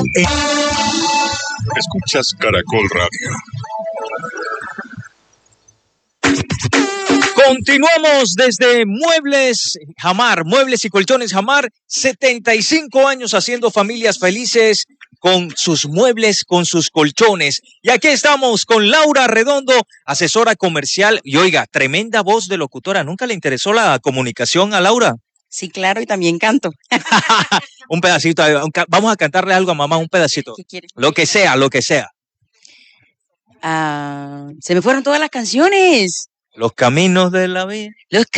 Escuchas Caracol Radio. Continuamos desde Muebles Jamar, Muebles y Colchones Jamar, 75 años haciendo familias felices con sus muebles, con sus colchones. Y aquí estamos con Laura Redondo, asesora comercial. Y oiga, tremenda voz de locutora. ¿Nunca le interesó la comunicación a Laura? Sí, claro, y también canto. Un pedacito, vamos a cantarle algo a mamá, un pedacito. ¿Qué quieres? Lo que sea, lo que sea. Se me fueron todas las canciones. Los caminos de la vida. Los